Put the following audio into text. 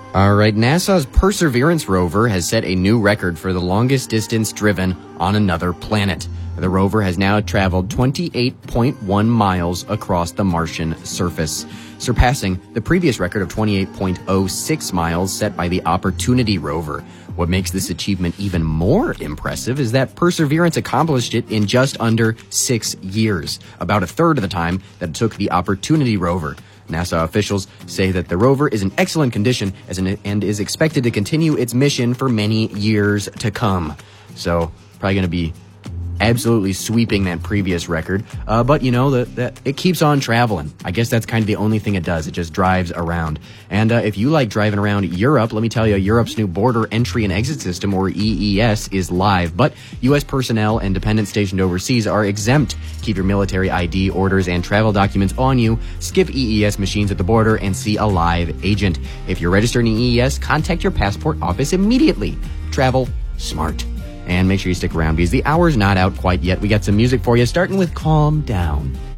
All right, NASA's Perseverance rover has set a new record for the longest distance driven on another planet. The rover has now traveled 28.1 miles across the Martian surface, surpassing the previous record of 28.06 miles set by the Opportunity rover. What makes this achievement even more impressive is that Perseverance accomplished it in just under 6 years, about a third of the time that it took the Opportunity rover. NASA officials say that the rover is in excellent condition and is expected to continue its mission for many years to come. So, probably going to be absolutely sweeping that previous record. But you know, that it keeps on traveling. I guess that's kind of the only thing it does. It just drives around. And if you like driving around Europe, let me tell you, Europe's new Border Entry and Exit System, or EES, is live. But U.S. personnel and dependents stationed overseas are exempt. Keep your military ID, orders, and travel documents on you. Skip EES machines at the border and see a live agent. If you're registered in EES, contact your passport office immediately. Travel smart. And make sure you stick around because the hour's not out quite yet. We got some music for you, starting with Calm Down.